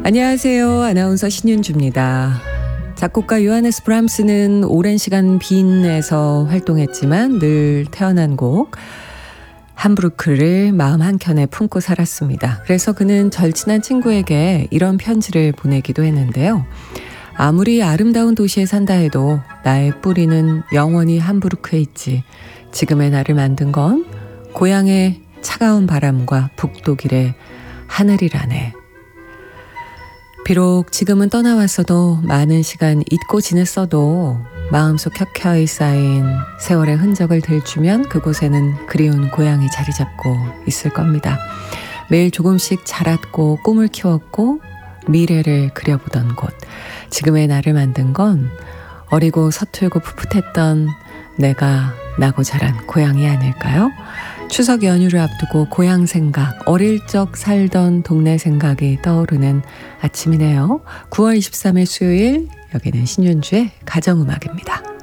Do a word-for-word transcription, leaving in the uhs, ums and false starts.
안녕하세요. 아나운서 신윤주입니다. 작곡가 요하네스 브람스는 오랜 시간 빈에서 활동했지만 늘 태어난 곡 함부르크를 마음 한켠에 품고 살았습니다. 그래서 그는 절친한 친구에게 이런 편지를 보내기도 했는데요. 아무리 아름다운 도시에 산다 해도 나의 뿌리는 영원히 함부르크에 있지. 지금의 나를 만든 건 고향의 차가운 바람과 북독일의 하늘이라네. 비록 지금은 떠나왔어도 많은 시간 잊고 지냈어도 마음속 켜켜이 쌓인 세월의 흔적을 들추면 그곳에는 그리운 고향이 자리 잡고 있을 겁니다. 매일 조금씩 자랐고 꿈을 키웠고 미래를 그려보던 곳. 지금의 나를 만든 건 어리고 서툴고 풋풋했던 내가 나고 자란 고향이 아닐까요? 추석 연휴를 앞두고 고향 생각, 어릴 적 살던 동네 생각이 떠오르는 아침이네요. 구월 이십삼일 수요일, 여기는 신윤주의 가정음악입니다.